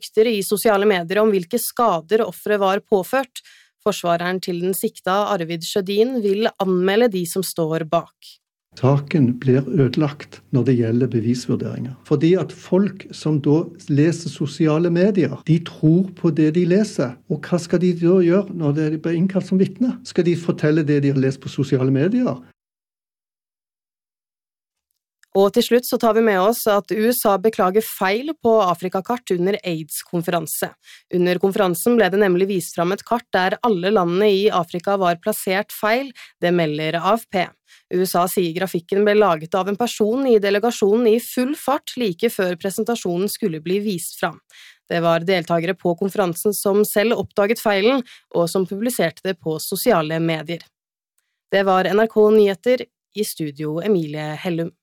rykter i sosiale medier om hvilke skader offeret var påført. Forsvareren til den sikta Arvid Sjødin vil anmelde de som står bak. Saken blir ødelagt når det gjelder bevisvurderinger. Fordi at folk som da leser sosiale medier, de tror på det de leser. Og hva skal de da gjøre når de blir innkalt som vitne? Skal de fortelle det de har lest på sosiale medier? Og til slutt så tar vi med oss at USA beklager feil på Afrikakart under AIDS-konferanse. Under konferansen ble det nemlig vist fram et kart der alle landene i Afrika var plassert feil, det melder AFP. USA sier grafikken ble laget av en person i delegasjonen i full fart like før presentasjonen skulle bli vist fram. Det var deltagere på konferansen som selv oppdaget feilen, og som publiserte det på sosiale medier. Det var NRK Nyheter, i studio Emilie Hellum.